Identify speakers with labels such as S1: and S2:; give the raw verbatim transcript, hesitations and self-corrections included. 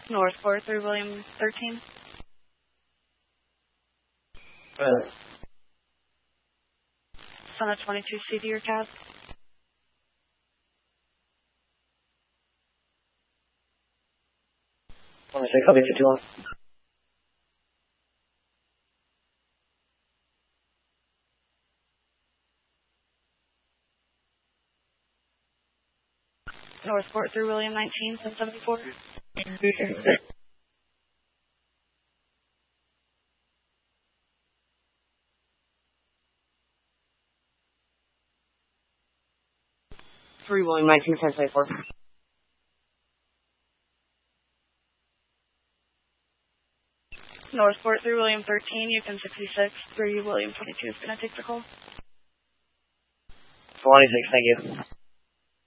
S1: Northport through William thirteen.
S2: Uh,
S1: Son of twenty-two C to your cab.
S2: twenty-six, I'll be for too long.
S1: Northport through William nineteen, seven seventy-four.
S2: Three William nineteen, ten seventy-four.
S1: Northport through William thirteen, you can sixty-six, three William twenty-two is going to take the call.
S2: twenty-six, thank you.